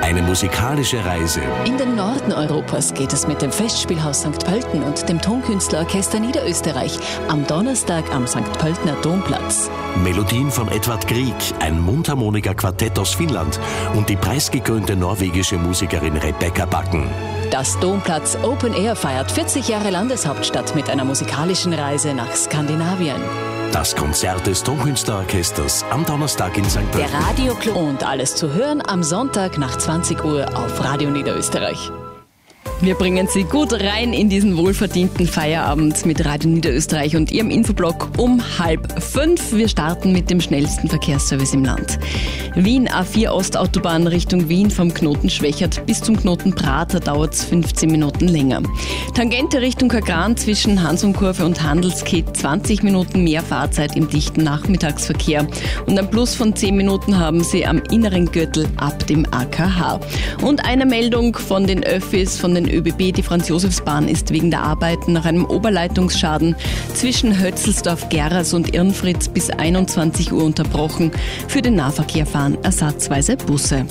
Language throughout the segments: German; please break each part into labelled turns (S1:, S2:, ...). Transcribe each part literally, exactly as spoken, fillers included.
S1: Eine musikalische Reise.
S2: In den Norden Europas geht es mit dem Festspielhaus Sankt Pölten und dem Tonkünstlerorchester Niederösterreich am Donnerstag am Sankt Pöltener Domplatz.
S1: Melodien von Edvard Grieg, ein Mundharmonika-Quartett aus Finnland und die preisgekrönte norwegische Musikerin Rebecca Backen.
S2: Das Domplatz Open Air feiert vierzig Jahre Landeshauptstadt mit einer musikalischen Reise nach Skandinavien.
S1: Das Konzert des Tonkünstlerorchesters am Donnerstag in Sankt Pölten.
S2: Der Radioclub und alles zu hören am Sonntag nach zwanzig Uhr auf Radio Niederösterreich. Wir bringen Sie gut rein in diesen wohlverdienten Feierabend mit Radio Niederösterreich und Ihrem Infoblock um halb fünf. Wir starten mit dem schnellsten Verkehrsservice im Land. Wien A vier Ostautobahn Richtung Wien vom Knoten Schwächert bis zum Knoten Prater dauert es fünfzehn Minuten länger. Tangente Richtung Kagran zwischen Hansumkurve und Handelskeh zwanzig Minuten mehr Fahrzeit im dichten Nachmittagsverkehr. Und ein Plus von zehn Minuten haben Sie am inneren Gürtel ab dem A K H. Und eine Meldung von den Öffis, von den ÖBB, die Franz-Josefs-Bahn ist wegen der Arbeiten nach einem Oberleitungsschaden zwischen Hötzelsdorf-Geras und Irnfritz bis einundzwanzig Uhr unterbrochen. Für den Nahverkehr fahren ersatzweise Busse.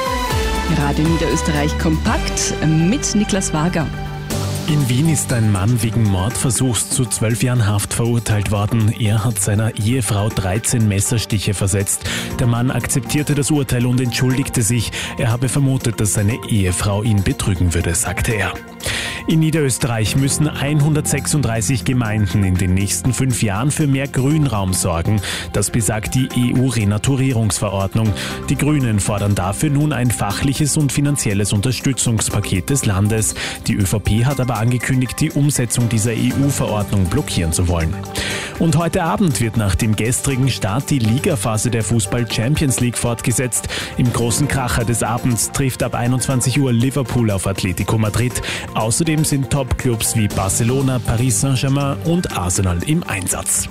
S2: Radio Niederösterreich kompakt mit Niklas Wager.
S3: In Wien ist ein Mann wegen Mordversuchs zu zwölf Jahren Haft verurteilt worden. Er hat seiner Ehefrau dreizehn Messerstiche versetzt. Der Mann akzeptierte das Urteil und entschuldigte sich. Er habe vermutet, dass seine Ehefrau ihn betrügen würde, sagte er. In Niederösterreich müssen hundertsechsunddreißig Gemeinden in den nächsten fünf Jahren für mehr Grünraum sorgen. Das besagt die E U-Renaturierungsverordnung. Die Grünen fordern dafür nun ein fachliches und finanzielles Unterstützungspaket des Landes. Die ÖVP hat aber angekündigt, die Umsetzung dieser E U-Verordnung blockieren zu wollen. Und heute Abend wird nach dem gestrigen Start die Ligaphase der Fußball-Champions League fortgesetzt. Im großen Kracher des Abends trifft ab einundzwanzig Uhr Liverpool auf Atletico Madrid. Außerdem sind Top-Clubs wie Barcelona, Paris Saint-Germain und Arsenal im Einsatz.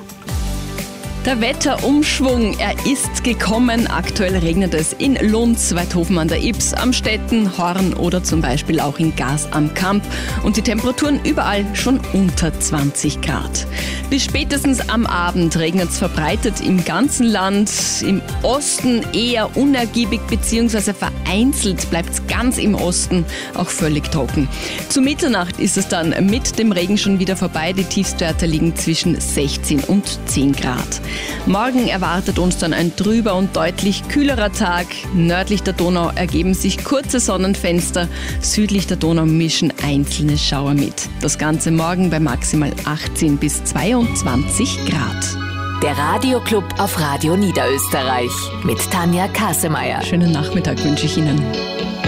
S2: Der Wetterumschwung, er ist gekommen. Aktuell regnet es in Lunds, Weidhofen an der Ybbs, Amstetten, Horn oder zum Beispiel auch in Gars am Kamp. Und die Temperaturen überall schon unter zwanzig Grad. Bis spätestens am Abend regnet es verbreitet im ganzen Land. Im Osten eher unergiebig bzw. vereinzelt bleibt es ganz im Osten auch völlig trocken. Zu Mitternacht ist es dann mit dem Regen schon wieder vorbei. Die Tiefstwerte liegen zwischen sechzehn und zehn Grad. Morgen erwartet uns dann ein trüber und deutlich kühlerer Tag. Nördlich der Donau ergeben sich kurze Sonnenfenster, südlich der Donau mischen einzelne Schauer mit. Das Ganze morgen bei maximal achtzehn bis zweiundzwanzig Grad.
S4: Der Radioclub auf Radio Niederösterreich mit Tanja Kasemeyer.
S2: Schönen Nachmittag wünsche ich Ihnen.